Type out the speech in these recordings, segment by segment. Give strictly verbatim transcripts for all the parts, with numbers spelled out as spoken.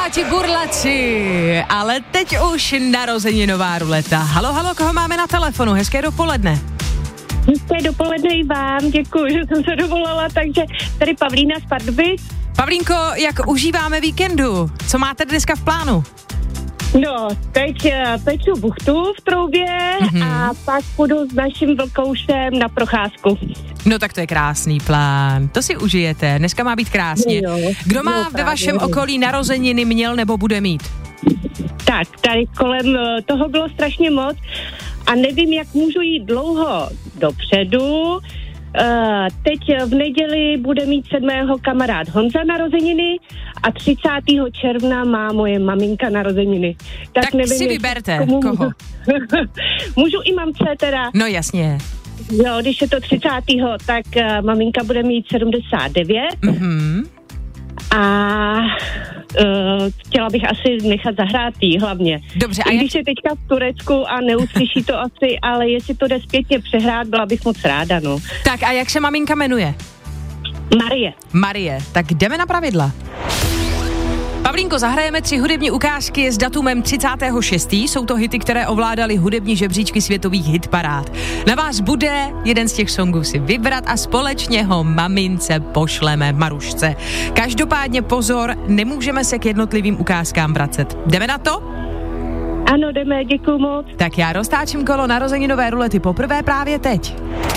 Burláci, burlaci, ale teď už narozeninová ruleta. Halo, halo, koho máme na telefonu? Hezké dopoledne. Hezké dopoledne i vám, děkuji, že jsem se dovolala, takže tady Pavlína z Pardubic. Pavlínko, jak užíváme víkendu? Co máte dneska v plánu? No, teď peču buchtu v troubě mm-hmm. a pak půjdu s naším vlkoušem na procházku. No tak to je krásný plán, to si užijete, dneska má být krásně. No, Kdo má no, ve vašem okolí narozeniny, měl nebo bude mít? Tak, tady kolem toho bylo strašně moc a nevím, jak můžu jít dlouho dopředu. Uh, teď v neděli bude mít sedmého kamarád Honza narozeniny a třicátého června má moje maminka narozeniny. Tak, tak nevím, si vyberte, komu koho. Můžu. Můžu i mamce teda. No jasně. Jo, když je to třicátého tak uh, maminka bude mít sedmdesát devět Mhm. a uh, chtěla bych asi nechat zahrát jí hlavně. Dobře, a I jak... když je teďka v Turecku a neuslyší to asi, ale jestli to jde zpětně přehrát, byla bych moc ráda, no. Tak a jak se maminka jmenuje? Marie. Marie, tak jdeme na pravidla. Pavlínko, zahrajeme tři hudební ukázky s datumem třicátého šestého Jsou to hity, které ovládaly hudební žebříčky světových hitparád. Na vás bude jeden z těch songů si vybrat a společně ho mamince pošleme Marušce. Každopádně pozor, nemůžeme se k jednotlivým ukázkám vracet. Jdeme na to? Ano, jdeme, děkuju moc. Tak já roztáčím kolo narozeninové rulety poprvé právě teď.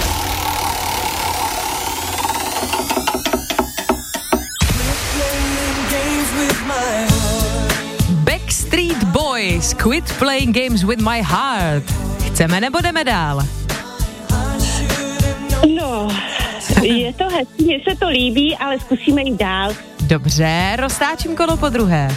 Backstreet Boys, Quit Playing Games with My Heart. Chceme nebo jdeme dál? No, je to hezký, mně se to líbí, ale zkusíme jít dál. Dobře, roztáčím kolo po druhé.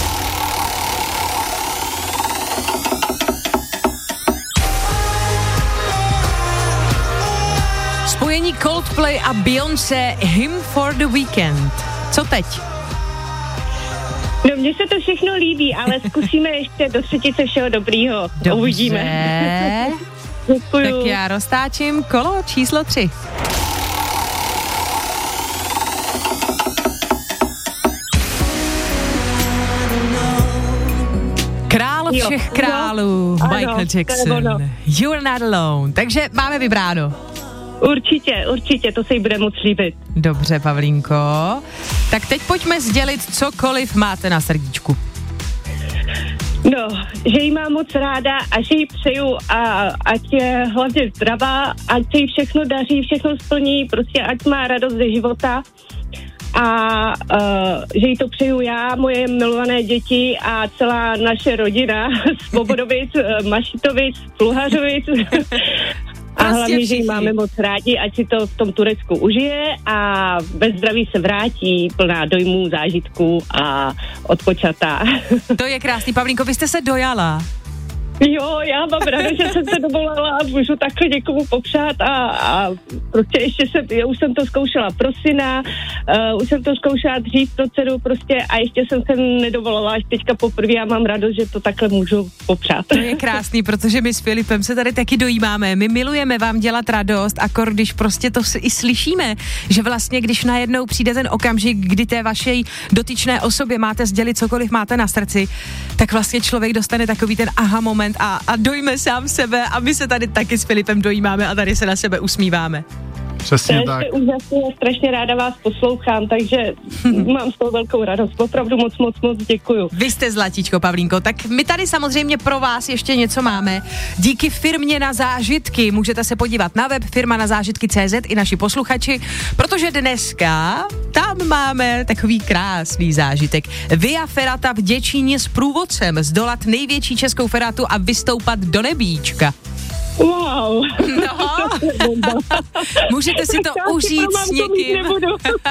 Spojení Coldplay a Beyoncé, Him for the Weekend. Co teď? No, mně se to všechno líbí, ale zkusíme ještě do třetice všeho dobrýho. Dobře. Uvidíme. Děkuju. Tak já roztáčím kolo číslo tři. Král všech jo. králů, Ano, Michael Jackson. You're not alone. Takže máme vybráno. Určitě, určitě, to se jí bude moc líbit. Dobře, Pavlínko. Tak teď pojďme sdělit, cokoliv máte na srdíčku. No, že jí mám moc ráda a že jí přeju, a ať je hlavně zdravá, ať se jí všechno daří, všechno splní, prostě ať má radost ze života. A uh, že jí to přeju já, moje milované děti a celá naše rodina Svobodovic, Mašitovic, Pluhařovic. A Prostě hlavně, že všichni. ji máme moc rádi, ať si to v tom Turecku užije a bez zdraví se vrátí plná dojmů, zážitků a odpočatá. To je krásný, Pavlínko, vy jste se dojala. Jo, já mám ráda, že jsem se dovolala a můžu takhle někomu popřát a, a prostě ještě jsem, já už jsem to zkoušela pro syna, uh, už jsem to zkoušela dřív pro dceru prostě a ještě jsem se nedovolala až teďka poprvé a mám radost, že to takhle můžu popřát. To je krásný, protože my s Filipem se tady taky dojímáme, my milujeme vám dělat radost, akor když prostě to i slyšíme, že vlastně když najednou přijde ten okamžik, kdy té vašej dotyčné osobě máte sdělit cokoliv máte na srdci, tak vlastně člověk dostane takový ten aha moment a, a dojme sám sebe a my se tady taky s Filipem dojímáme a tady se na sebe usmíváme. Přesně To tak. je úžasně, strašně ráda vás poslouchám, takže mám z toho velkou radost. Opravdu moc, moc, moc děkuju. Vy jste zlatíčko, Pavlínko, tak my tady samozřejmě pro vás ještě něco máme. Díky firmě Na zážitky můžete se podívat na web firma na zážitky tečka cé zet i naši posluchači, protože dneska tam máme takový krásný zážitek. Via Ferrata v Děčíně s průvodcem zdolat největší českou feratu a vystoupat do nebíčka. Wow. No, můžete si to Já užít si pro s mamku mít někým. nebudu.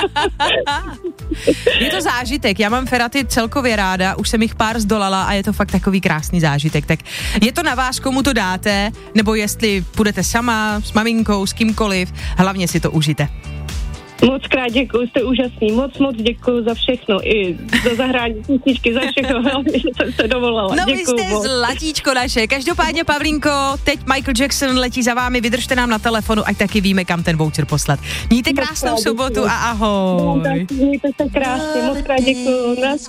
Je to zážitek, já mám feraty celkově ráda, už jsem jich pár zdolala a je to fakt takový krásný zážitek, tak je to na vás, komu to dáte, nebo jestli půjdete sama, s maminkou, s kýmkoliv, hlavně si to užijte. Moc krát děkuju, jste úžasný, moc, moc děkuju za všechno, i za zahrání písničky, za všechno, hlavně, že jsem se dovolala. No Děkuju vy jste moc. zlatíčko naše. Každopádně, Pavlínko, teď Michael Jackson letí za vámi, vydržte nám na telefonu, ať taky víme, kam ten voucher poslat. Mějte Moc krásnou krát sobotu děkuju. a ahoj. Mějte se krásně, moc krát děkuju.